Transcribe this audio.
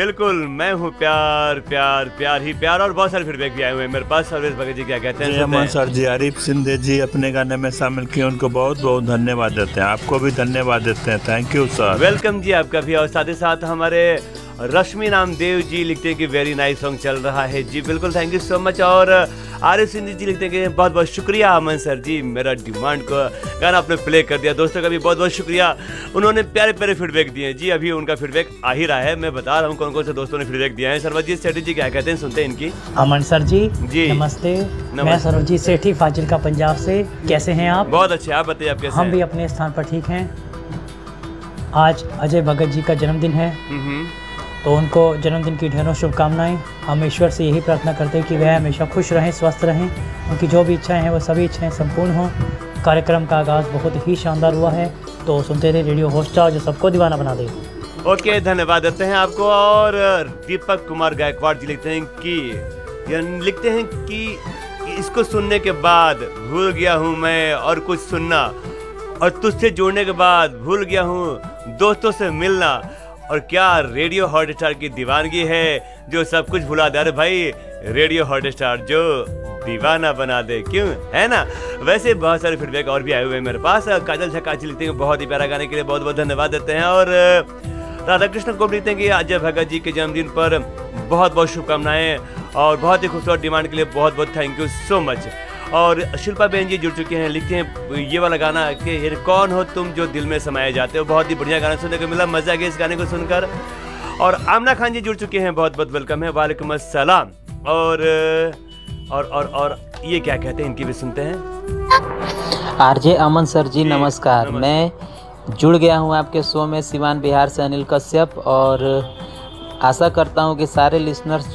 बिल्कुल, मैं हूँ प्यार प्यार प्यार ही प्यार। और बहुत सारे फीडबैक भी आए हुए हैं मेरे पास। सर्वेश भगत जी क्या कहते हैं? अमन सर जी, आरिफ सिंधे जी अपने गाने में शामिल किए, उनको बहुत बहुत धन्यवाद देते हैं। आपको भी धन्यवाद देते हैं, थैंक यू सर। वेलकम जी आपका भी। और साथ ही साथ हमारे रश्मि नामदेव जी लिखते हैं कि वेरी नाइस सॉन्ग चल रहा है जी, बिल्कुल थैंक यू सो मच। और आरिफ सिंधे जी लिखते हैं कि बहुत बहुत शुक्रिया अमन सर जी, मेरा डिमांड को गाना आपने प्ले कर दिया। दोस्तों का भी बहुत बहुत शुक्रिया, उन्होंने प्यारे प्यारे फीडबैक दिए जी। अभी उनका फीडबैक आ ही रहा है, मैं बता रहा हूँ कौन कौन से दोस्तों ने फीडबैक दिया है। सर्वजीत सेठी जी क्या कहते हैं, सुनते हैं इनकी। अमन सर जी जी नमस्ते। मैं सर्वजीत सेठी फाजिलका पंजाब से। कैसे हैं आप? बहुत अच्छे, आप बताइए आप कैसे हम हैं? भी अपने स्थान पर ठीक हैं। आज अजय भगत जी का जन्मदिन है, तो उनको जन्मदिन की ढेरों शुभकामनाएं। हम ईश्वर से यही प्रार्थना करते हैं कि वह हमेशा खुश रहें, स्वस्थ रहें, उनकी जो भी इच्छाएं हैं वो सभी इच्छाएं संपूर्ण हों। कार्यक्रम का आगाज़ बहुत ही शानदार हुआ है, तो सुनते रहे रेडियो होस्टार जो सबको दीवाना बना दे। ओके, धन्यवाद देते हैं आपको। और दीपक कुमार गायकवाड़ जी लिखते हैं कि इसको सुनने के बाद भूल गया हूँ मैं और कुछ सुनना, और तुझसे जुड़ने के बाद भूल गया हूँ दोस्तों से मिलना। और क्या रेडियो हॉटस्टार की दीवानगी है जो सब कुछ भुला दे। अरे भाई, रेडियो हॉटस्टार जो दीवाना बना दे, क्यों, है ना? वैसे बहुत सारे फीडबैक और भी आए हुए हैं मेरे पास। काजल झकाची लिखते हैं बहुत ही प्यारा गाने के लिए बहुत बहुत धन्यवाद देते हैं। और राधा कृष्ण को लिखते हैं कि अजय भगत जी के जन्मदिन पर बहुत बहुत शुभकामनाएं और बहुत ही खूबसूरत डिमांड के लिए बहुत बहुत थैंक यू सो मच। और शिल्पा बहन जी जुड़ चुके हैं, लिखते हैं ये वाला गाना कि ये कौन हो तुम जो दिल में समाये जाते हो। बहुत ही बढ़िया गाना सुनने को मिला, मजा आ गया इस गाने को सुनकर। और आमना खान जी जुड़ चुके हैं, बहुत बहुत वेलकम है, वालेकुम अस्सलाम। और ये क्या कहते हैं, इनकी भी सुनते हैं। आरजे अमन सर जी नमस्कार। मैं जुड़ गया हूं आपके शो में सिवान बिहार से अनिल कश्यप, और आशा करता हूं कि सारे लिसनर्स